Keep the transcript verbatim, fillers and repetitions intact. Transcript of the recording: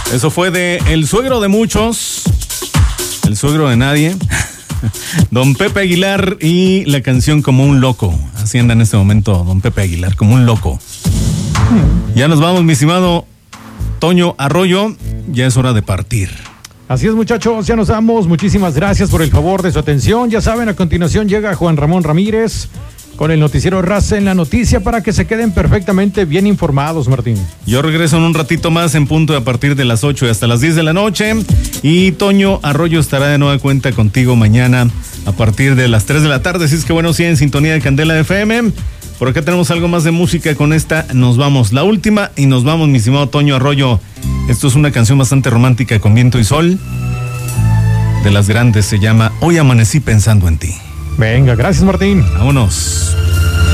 Eso fue de el suegro de muchos, el suegro de nadie, don Pepe Aguilar, y la canción Como un loco. Así anda en este momento don Pepe Aguilar, como un loco. Ya nos vamos, mi estimado Toño Arroyo, ya es hora de partir. Así es, muchachos, ya nos vamos. Muchísimas gracias por el favor de su atención. Ya saben, a continuación llega Juan Ramón Ramírez con el noticiero Raza en la Noticia para que se queden perfectamente bien informados, Martín. Yo regreso en un ratito más en punto a partir de las ocho y hasta las diez de la noche. Y Toño Arroyo estará de nueva cuenta contigo mañana a partir de las tres de la tarde. Así es que bueno, sí, en sintonía de Candela F M. Por acá tenemos algo más de música. Con esta nos vamos. La última y nos vamos, mi estimado Toño Arroyo. Esto es una canción bastante romántica con viento y sol. De las grandes, se llama Hoy amanecí pensando en ti. Venga, gracias, Martín. Vámonos.